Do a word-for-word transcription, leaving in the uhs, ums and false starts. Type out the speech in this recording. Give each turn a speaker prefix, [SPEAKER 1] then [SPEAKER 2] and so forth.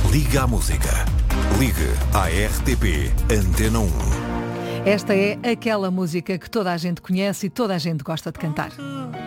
[SPEAKER 1] Liga à música. Ligue à R T P Antena um.
[SPEAKER 2] Esta é aquela música que toda a gente conhece e toda a gente gosta de cantar.